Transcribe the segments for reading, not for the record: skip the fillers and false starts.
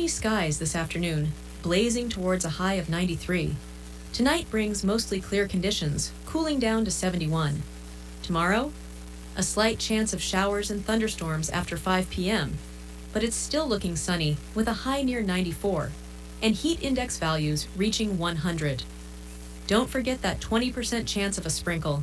skies this afternoon, blazing towards a high of 93. Tonight brings mostly clear conditions, cooling down to 71. Tomorrow, a slight chance of showers and thunderstorms after 5 p.m., but it's still looking sunny with a high near 94, and heat index values reaching 100. Don't forget that 20% chance of a sprinkle.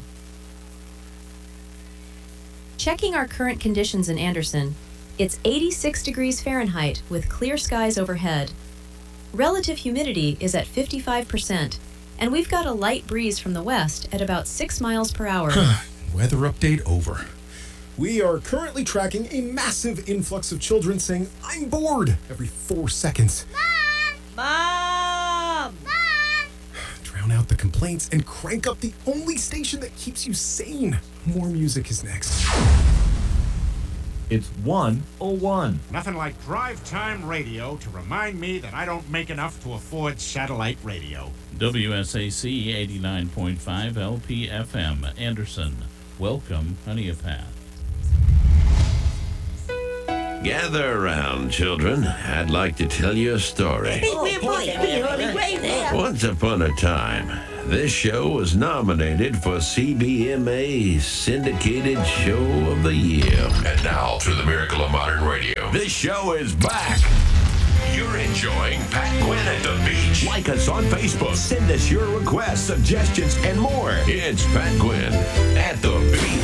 Checking our current conditions in Anderson, it's 86 degrees Fahrenheit with clear skies overhead. Relative humidity is at 55%, and we've got a light breeze from the west at about 6 miles per hour. Weather update over. We are currently tracking a massive influx of children saying, "I'm bored," every 4 seconds. Mom! Drown out the complaints and crank up the only station that keeps you sane. More music is next. It's 101. Nothing like drive time radio to remind me that I don't make enough to afford satellite radio. WSAC 89.5 LPFM, Anderson. Welcome, Honeypath. Gather around, children. I'd like to tell you a story. Once upon a time, this show was nominated for CBMA Syndicated Show of the Year. And now, through the miracle of modern radio, This show is back. you're enjoying Pat Quinn at the beach. Like us on Facebook. Send us your requests, suggestions, and more. It's Pat Quinn at the beach.